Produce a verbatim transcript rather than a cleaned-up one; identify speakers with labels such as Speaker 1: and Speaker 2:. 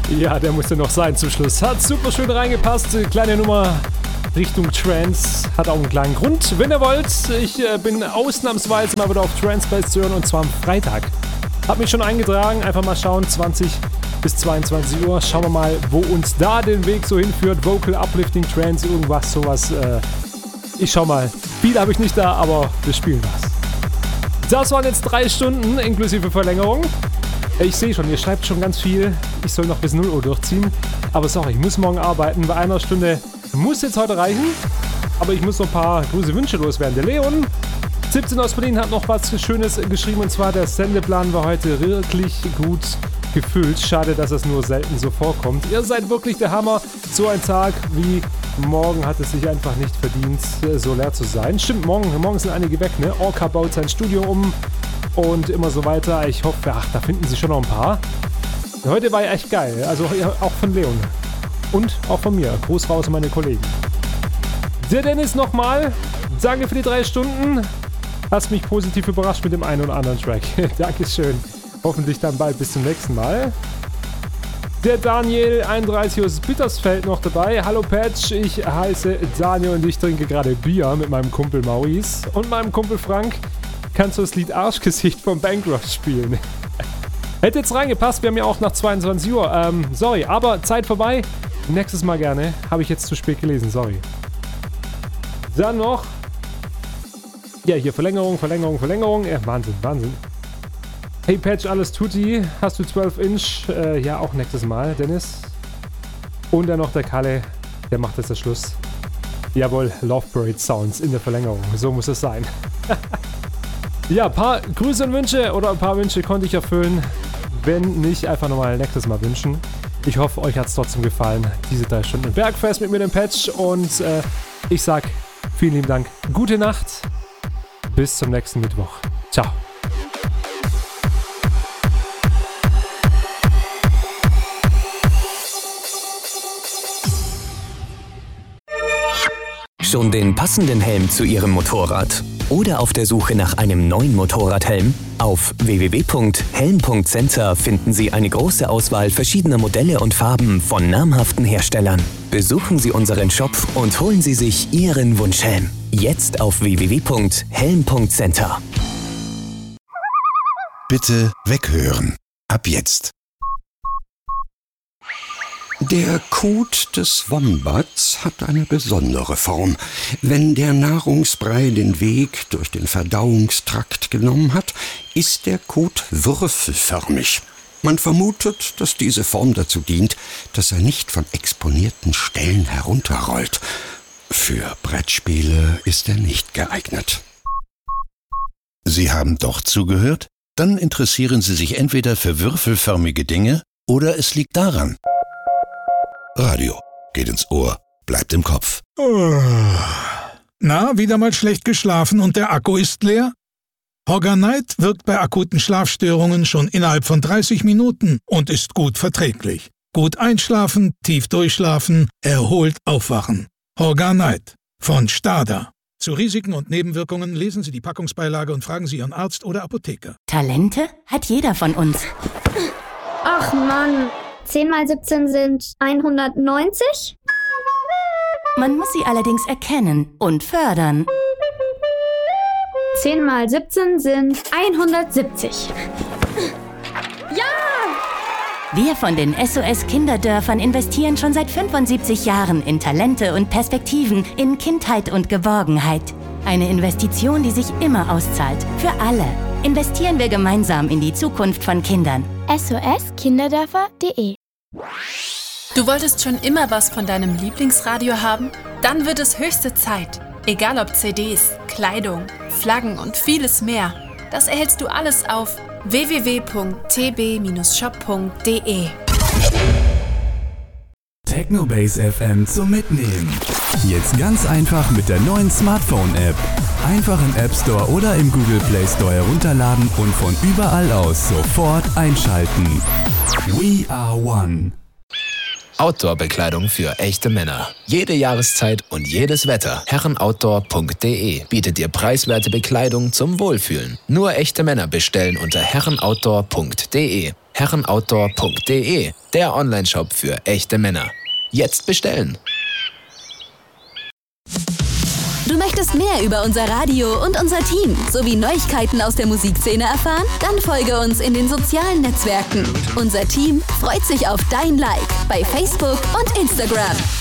Speaker 1: Ja, der musste noch sein zum Schluss. Hat super schön reingepasst. Kleine Nummer Richtung Trance. Hat auch einen kleinen Grund. Wenn ihr wollt, ich äh, bin ausnahmsweise mal wieder auf Trance-Bass zu hören und zwar am Freitag. Hab mich schon eingetragen. Einfach mal schauen. zwanzig bis zweiundzwanzig Uhr. Schauen wir mal, wo uns da den Weg so hinführt. Vocal, Uplifting, Trance, irgendwas, sowas. Äh, ich schau mal. Viel habe ich nicht da, aber wir spielen was. Das waren jetzt drei Stunden inklusive Verlängerung. Ich sehe schon, ihr schreibt schon ganz viel. Ich soll noch bis null Uhr durchziehen. Aber sorry, ich muss morgen arbeiten. Bei einer Stunde muss jetzt heute reichen. Aber ich muss noch ein paar große Wünsche loswerden. Der Leon, siebzehn aus Berlin, hat noch was Schönes geschrieben. Und zwar, der Sendeplan war heute wirklich gut gefüllt. Schade, dass es nur selten so vorkommt. Ihr seid wirklich der Hammer. So ein Tag wie morgen hat es sich einfach nicht verdient, so leer zu sein. Stimmt, morgen, morgen sind einige weg, ne? Orca baut sein Studio um. Und immer so weiter. Ich hoffe, ach, da finden sich schon noch ein paar. Heute war ja echt geil. Also auch von Leon. Und auch von mir. Gruß raus an meine Kollegen. Der Dennis nochmal. Danke für die drei Stunden. Hast mich positiv überrascht mit dem einen oder anderen Track. Dankeschön. Hoffentlich dann bald bis zum nächsten Mal. Der Daniel, einunddreißig aus Bittersfeld noch dabei. Hallo Patch, ich heiße Daniel und ich trinke gerade Bier mit meinem Kumpel Maurice und meinem Kumpel Frank. Kannst du das Lied Arschgesicht vom Bankrupt spielen? Hätte jetzt reingepasst, wir haben ja auch nach zweiundzwanzig Uhr. Ähm, sorry, aber Zeit vorbei. Nächstes Mal gerne. Habe ich jetzt zu spät gelesen, sorry. Dann noch. Ja, hier Verlängerung, Verlängerung, Verlängerung. Ja, Wahnsinn, Wahnsinn. Hey Patch, alles tutti. Hast du zwölf Inch? Äh, ja, auch nächstes Mal, Dennis. Und dann noch der Kalle. Der macht jetzt den Schluss. Jawohl, Love Parade Sounds in der Verlängerung. So muss es sein. Ja, ein paar Grüße und Wünsche oder ein paar Wünsche konnte ich erfüllen. Wenn nicht, einfach nochmal nächstes Mal wünschen. Ich hoffe, euch hat es trotzdem gefallen, diese drei Stunden Bergfest mit mir, dem Patch. Und äh, ich sag vielen lieben Dank. Gute Nacht. Bis zum nächsten Mittwoch. Ciao.
Speaker 2: Schon den passenden Helm zu Ihrem Motorrad? Oder auf der Suche nach einem neuen Motorradhelm? Auf w w w punkt helm punkt center finden Sie eine große Auswahl verschiedener Modelle und Farben von namhaften Herstellern. Besuchen Sie unseren Shop und holen Sie sich Ihren Wunschhelm. Jetzt auf w w w punkt helm punkt center.
Speaker 3: Bitte weghören. Ab jetzt. Der Kot des Wombats hat eine besondere Form. Wenn der Nahrungsbrei den Weg durch den Verdauungstrakt genommen hat, ist der Kot würfelförmig. Man vermutet, dass diese Form dazu dient, dass er nicht von exponierten Stellen herunterrollt. Für Brettspiele ist er nicht geeignet.
Speaker 4: Sie haben doch zugehört? Dann interessieren Sie sich entweder für würfelförmige Dinge oder es liegt daran. Radio geht ins Ohr, bleibt im Kopf.
Speaker 5: Na, wieder mal schlecht geschlafen und der Akku ist leer? Horganite wirkt bei akuten Schlafstörungen schon innerhalb von dreißig Minuten und ist gut verträglich. Gut einschlafen, tief durchschlafen, erholt aufwachen. Horganite von Stada. Zu Risiken und Nebenwirkungen lesen Sie die Packungsbeilage und fragen Sie Ihren Arzt oder Apotheker.
Speaker 6: Talente hat jeder von uns.
Speaker 7: Ach Mann, zehn mal siebzehn sind hundertneunzig?
Speaker 6: Man muss sie allerdings erkennen und fördern.
Speaker 7: zehn mal siebzehn sind hundertsiebzig. Ja!
Speaker 6: Wir von den S O S Kinderdörfern investieren schon seit fünfundsiebzig Jahren in Talente und Perspektiven, in Kindheit und Geborgenheit. Eine Investition, die sich immer auszahlt. Für alle. Investieren wir gemeinsam in die Zukunft von Kindern.
Speaker 8: S O S Kinderdörfer punkt de.
Speaker 9: Du wolltest schon immer was von deinem Lieblingsradio haben? Dann wird es höchste Zeit. Egal ob C Ds, Kleidung, Flaggen und vieles mehr. Das erhältst du alles auf w w w punkt t b shop punkt de.
Speaker 10: Technobase F M zum Mitnehmen. Jetzt ganz einfach mit der neuen Smartphone-App. Einfach im App Store oder im Google Play Store herunterladen und von überall aus sofort einschalten. We are one.
Speaker 11: Outdoor-Bekleidung für echte Männer. Jede Jahreszeit und jedes Wetter. herrenoutdoor punkt de bietet dir preiswerte Bekleidung zum Wohlfühlen. Nur echte Männer bestellen unter herrenoutdoor punkt de. herrenoutdoor punkt de, der Onlineshop für echte Männer. Jetzt bestellen!
Speaker 12: Du möchtest mehr über unser Radio und unser Team sowie Neuigkeiten aus der Musikszene erfahren? Dann folge uns in den sozialen Netzwerken. Unser Team freut sich auf dein Like bei Facebook und Instagram.